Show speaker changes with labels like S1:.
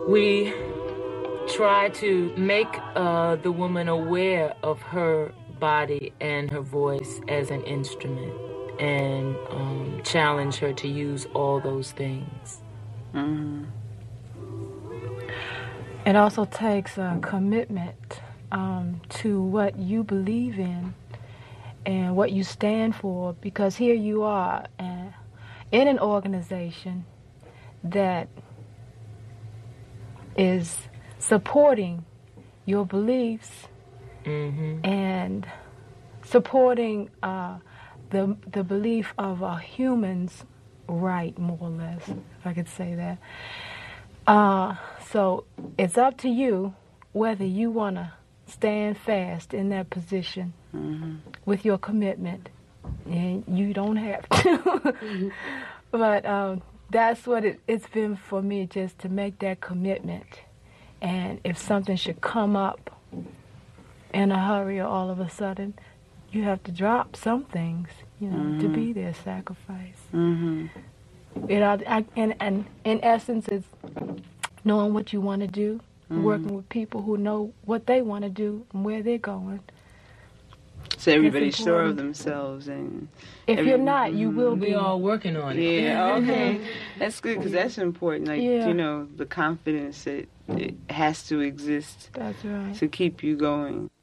S1: We try to make the woman aware of her body and her voice as an instrument, and challenge her to use all those things.
S2: Mm-hmm.
S3: It also takes a commitment to what you believe in and what you stand for, because here you are in an organization that is supporting your beliefs and supporting the belief of a human's right, more or less, if I could say that. So it's up to you whether you want to stand fast in that position with your commitment. And you don't have to. But that's what it's been for me, just to make that commitment. And if something should come up in a hurry or all of a sudden, you have to drop some things, to be there, sacrifice. And in essence, it's knowing what you want to do, working with people who know what they want to do and where they're going.
S2: So everybody's sure of themselves, and
S3: if you're not, you will be.
S1: We're all working on it.
S2: Yeah, okay, that's good, because that's important. Like the confidence that it has to exist.
S3: That's right.
S2: To keep you going.